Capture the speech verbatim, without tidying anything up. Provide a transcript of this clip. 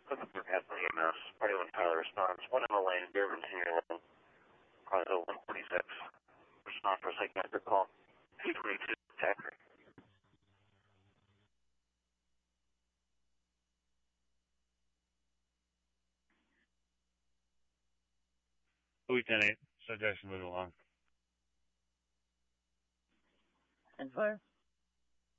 Clipperburg has an E M S. Party one Tyler responds. One in the lane, Dearborn Senior Lane. Carlo one forty-six. Respond for a psychiatric call. two twenty-two, Tacker. Lieutenant, so Jackson, move along. And fire.